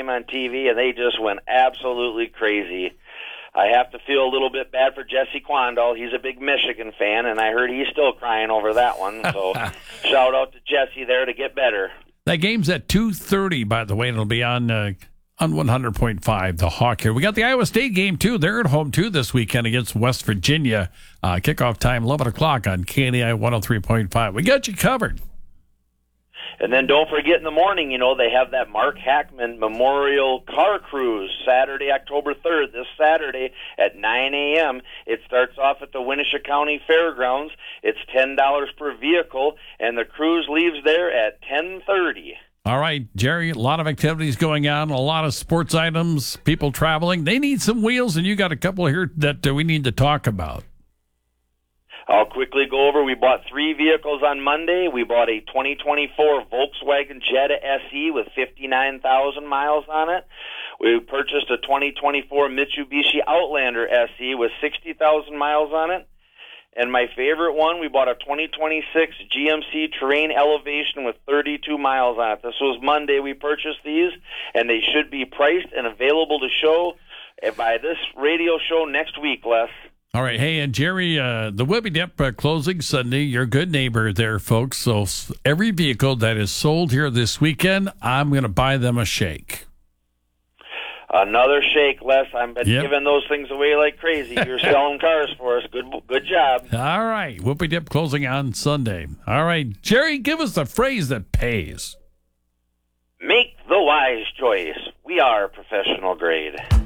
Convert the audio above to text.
game on TV, and they just went absolutely crazy. I have to feel a little bit bad for Jesse Quandall. He's a big Michigan fan, and I heard he's still crying over that one. So shout out to Jesse there to get better. That game's at 2:30, by the way, and it'll be on 100.5, the Hawk here. We got the Iowa State game, too. They're at home, too, this weekend against West Virginia. Kickoff time, 11 o'clock on KNEI 103.5. We got you covered. And then don't forget in the morning, they have that Mark Hackman Memorial Car Cruise Saturday, October 3rd, this Saturday at 9 a.m. It starts off at the Winnebago County Fairgrounds. It's $10 per vehicle, and the cruise leaves there at 10:30. All right, Jerry, a lot of activities going on, a lot of sports items, people traveling. They need some wheels, and you got a couple here that we need to talk about. I'll quickly go over. We bought 3 vehicles on Monday. We bought a 2024 Volkswagen Jetta SE with 59,000 miles on it. We purchased a 2024 Mitsubishi Outlander SE with 60,000 miles on it. And my favorite one, we bought a 2026 GMC Terrain Elevation with 32 miles on it. This was Monday we purchased these, and they should be priced and available to show by this radio show next week, Les. All right. Hey, and Jerry, the Whippy Dip closing Sunday, you're a good neighbor there, folks. So every vehicle that is sold here this weekend, I'm going to buy them a shake. Another shake, Les. I've been giving those things away like crazy. You're selling cars for us. Good job. All right. Whippy Dip closing on Sunday. All right. Jerry, give us the phrase that pays. Make the wise choice. We are professional grade.